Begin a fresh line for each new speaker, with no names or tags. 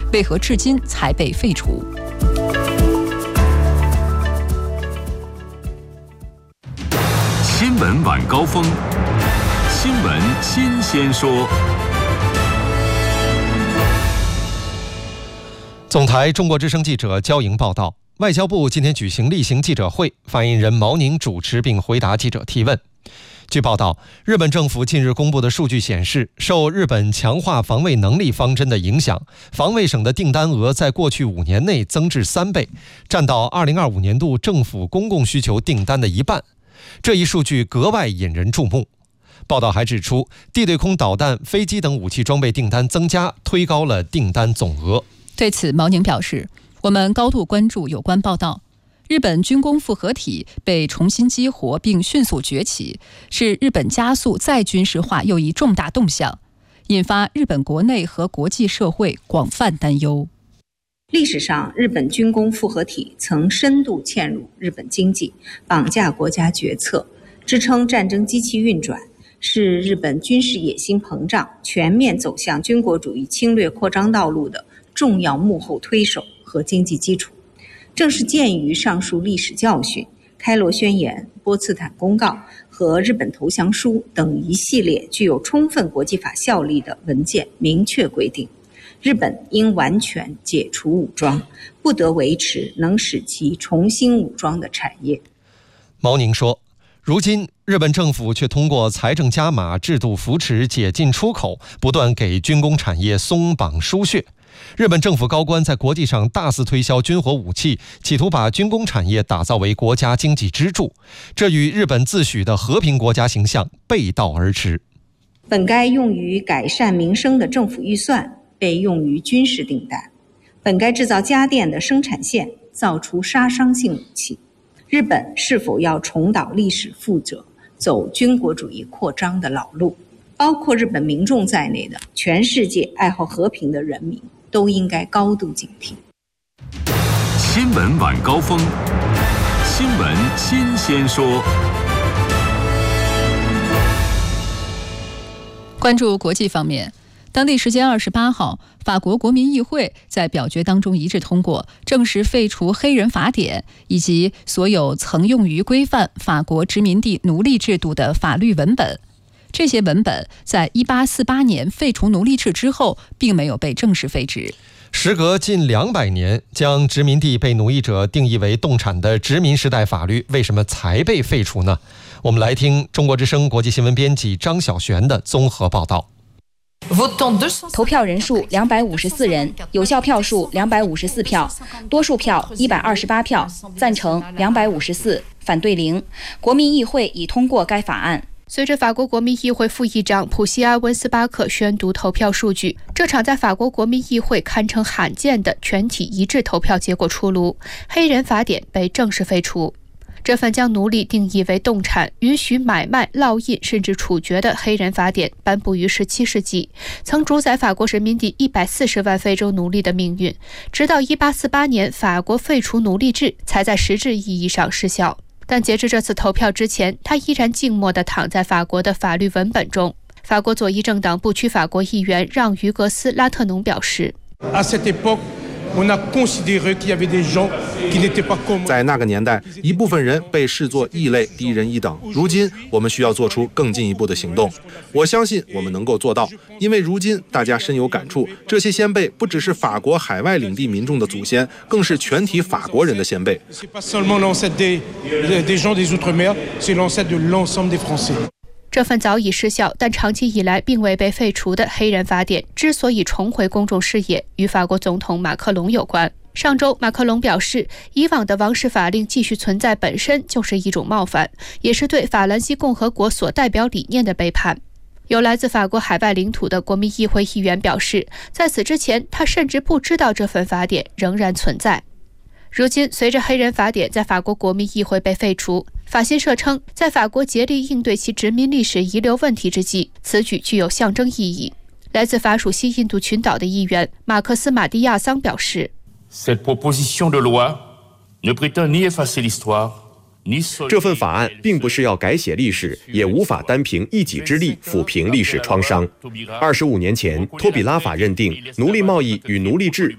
为何至今才被废除？
新闻晚高峰，新闻新鲜说。
总台中国之声记者焦莹报道，外交部今天举行例行记者会，发言人毛宁主持并回答记者提问。据报道，日本政府近日公布的数据显示，受日本强化防卫能力方针的影响，防卫省的订单额在过去5年内增至3倍，占到2025年度政府公共需求订单的1半。这一数据格外引人注目。报道还指出，地对空导弹、飞机等武器装备订单增加，推高了订单总额。
对此，毛宁表示，我们高度关注有关报道。日本军工复合体被重新激活并迅速崛起，是日本加速再军事化又一重大动向，引发日本国内和国际社会广泛担忧。
历史上，日本军工复合体曾深度嵌入日本经济，绑架国家决策，支撑战争机器运转，是日本军事野心膨胀、全面走向军国主义侵略扩张道路的重要幕后推手和经济基础。正是鉴于上述历史教训，开罗宣言、波茨坦公告和日本投降书等一系列具有充分国际法效力的文件明确规定，日本应完全解除武装，不得维持能使其重新武装的产业。
毛宁说，如今日本政府却通过财政加码、制度扶持、解禁出口，不断给军工产业松绑输血。日本政府高官在国际上大肆推销军火武器，企图把军工产业打造为国家经济支柱，这与日本自诩的和平国家形象背道而驰。
本该用于改善民生的政府预算被用于军事订单，本该制造家电的生产线造出杀伤性武器。日本是否要重蹈历史覆辙，走军国主义扩张的老路？包括日本民众在内的全世界爱好和平的人民都应该高度警惕。
新闻晚高峰，新闻新鲜说。
关注国际方面，当地时间28号，法国国民议会在表决当中一致通过，正式废除黑人法典以及所有曾用于规范法国殖民地奴隶制度的法律文本。这些文本在1848年废除奴隶制之后，并没有被正式废止。
时隔近200年，将殖民地被奴役者定义为动产的殖民时代法律，为什么才被废除呢？我们来听中国之声国际新闻编辑张晓璇的综合报道。
投票人数254人，有效票数254票，多数票128票，赞成254，反对0。国民议会已通过该法案。
随着法国国民议会副议长普西阿温斯巴克宣读投票数据，这场在法国国民议会堪称罕见的全体一致投票结果出炉，黑人法典被正式废除。这份将奴隶定义为动产、允许买卖、烙印甚至处决的黑人法典颁布于17世纪，曾主宰法国殖民地140万非洲奴隶的命运，直到1848年法国废除奴隶制，才在实质意义上失效。但截至这次投票之前，它依然静默地躺在法国的法律文本中。法国左翼政党不屈法国议员让·于格斯·拉特农表示，
在那个年代，一部分人被视作异类、低人一等。如今，我们需要做出更进一步的行动。我相信我们能够做到，因为如今大家深有感触，这些先辈不只是法国海外领地民众的祖先，更是全体法国人的先辈。
这份早已失效但长期以来并未被废除的黑人法典之所以重回公众视野，与法国总统马克龙有关。上周，马克龙表示，以往的王室法令继续存在本身就是一种冒犯，也是对法兰西共和国所代表理念的背叛。有来自法国海外领土的国民议会议员表示，在此之前，他甚至不知道这份法典仍然存在。如今，随着黑人法典在法国国民议会被废除，法新社称，在法国竭力应对其殖民历史遗留问题之际，此举具有象征意义。来自法属西印度群岛的议员马克思·马蒂亚桑表示，
这份法案并不是要改写历史，也无法单凭一己之力抚平历史创伤。25年前，托比拉法认定奴隶贸易与奴隶制